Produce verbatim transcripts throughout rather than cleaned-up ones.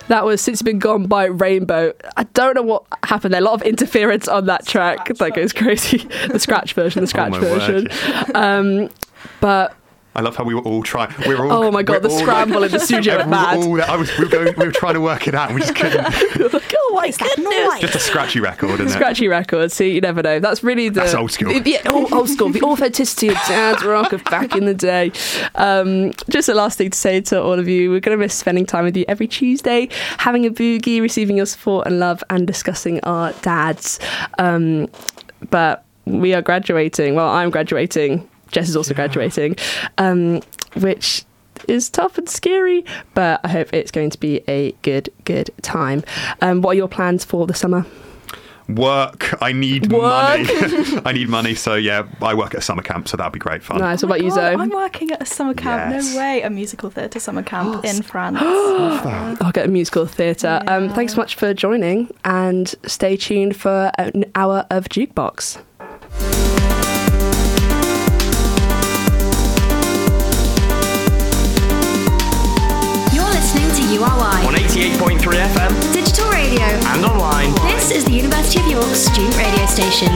That was Since You've Been Gone by Rainbow. I don't know what happened there. A lot of interference on that track. Scratch that goes crazy. The scratch version, the scratch oh version. Um, but I love how we were all trying. We were all, oh my god, the scramble like, in the studio. we mad. Were all, I was. We were going. We were trying to work it out, and we just couldn't. Oh my goodness! Just a scratchy record, isn't it? Scratchy record. See, you never know. That's really the. That's old school. Yeah, old school. The authenticity of dance rock of back in the day. Um, just a last thing to say to all of you: we're going to miss spending time with you every Tuesday, having a boogie, receiving your support and love, and discussing our dads. Um, but we are graduating. Well, I'm graduating. Jess is also yeah. graduating, um, which is tough and scary, but I hope it's going to be a good, good time. Um, what are your plans for the summer? Work. I need Work. money. I need money. So yeah, I work at a summer camp, so that'll be great fun. Nice. Oh what about you, Zoe? I'm working at a summer camp. Yes. No way. A musical theatre summer camp in France. I'll get a musical theatre. Yeah. Um, thanks so much for joining, and stay tuned for an hour of Jukebox. U R Y on eighty-eight point three F M, digital radio, and online. This is the University of York's student radio station.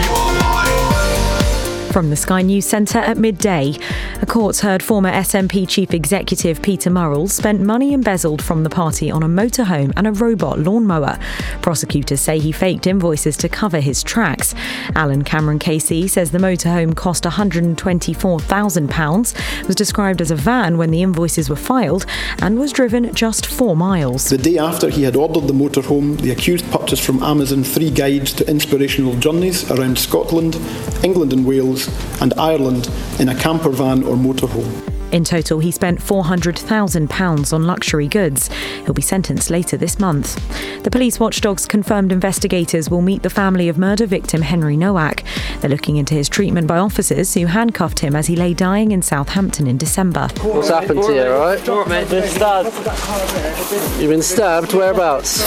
From the Sky News Centre at midday, a court heard former S N P Chief Executive Peter Murrell spent money embezzled from the party on a motorhome and a robot lawnmower. Prosecutors say he faked invoices to cover his tracks. Alan Cameron K C says the motorhome cost one hundred twenty-four thousand pounds, was described as a van when the invoices were filed, and was driven just four miles. The day after he had ordered the motorhome, the accused purchased from Amazon three guides to inspirational journeys around Scotland, England and Wales, and Ireland in a camper van or motorhome. In total, he spent four hundred thousand pounds on luxury goods. He'll be sentenced later this month. The police watchdogs confirmed investigators will meet the family of murder victim Henry Nowak. They're looking into his treatment by officers who handcuffed him as he lay dying in Southampton in December. What's happened to you, all right? You've been stabbed. You've been stabbed? Whereabouts?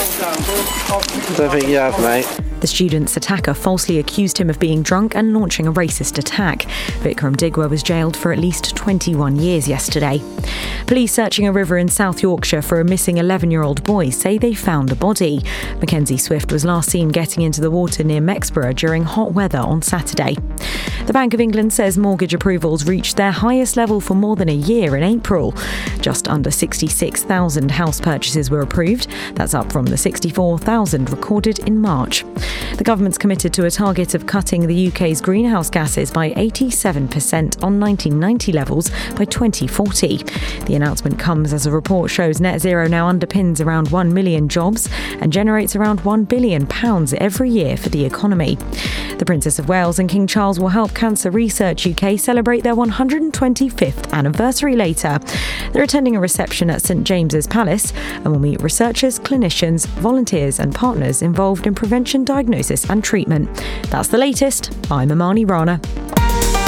I don't think you have, mate. The student's attacker falsely accused him of being drunk and launching a racist attack. Vikram Digwa was jailed for at least twenty-one years yesterday. Police searching a river in South Yorkshire for a missing eleven-year-old boy say they found a body. Mackenzie Swift was last seen getting into the water near Mexborough during hot weather on Saturday. The Bank of England says mortgage approvals reached their highest level for more than a year in April. Just under sixty-six thousand house purchases were approved. That's up from the sixty-four thousand recorded in March. The government's committed to a target of cutting the U K's greenhouse gases by eighty-seven percent on nineteen ninety levels by twenty forty. The announcement comes as a report shows net zero now underpins around one million jobs and generates around one billion pounds every year for the economy. The Princess of Wales and King Charles will help Cancer Research U K celebrate their one hundred twenty-fifth anniversary later. They're attending a reception at St James's Palace and will meet researchers, clinicians, volunteers and partners involved in prevention, diagnosis and treatment. That's the latest. I'm Amani Rana.